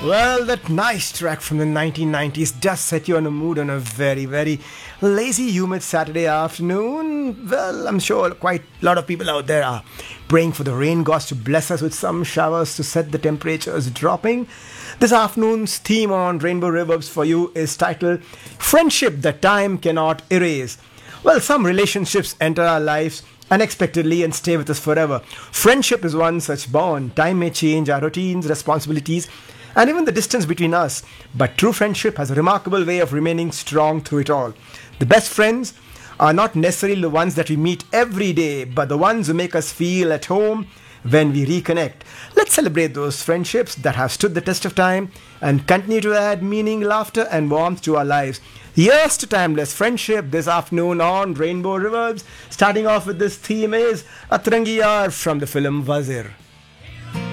Well, that nice track from the 1990s does set you on a mood on a very, very lazy, humid Saturday afternoon. Well, I'm sure quite a lot of people out there are praying for the rain gods to bless us with some showers to set the temperatures dropping. This afternoon's theme on Rainbow Reverbs for you is titled Friendship That Time Cannot Erase. Well, some relationships enter our lives unexpectedly and stay with us forever. Friendship is one such bond. Time may change our routines, responsibilities, and even the distance between us. But true friendship has a remarkable way of remaining strong through it all. The best friends are not necessarily the ones that we meet every day, but the ones who make us feel at home when we reconnect. Let's celebrate those friendships that have stood the test of time and continue to add meaning, laughter, and warmth to our lives. Here's to timeless friendship this afternoon on Rainbow Reverbs. Starting off with this theme is Atrangi Yaar from the film Wazir.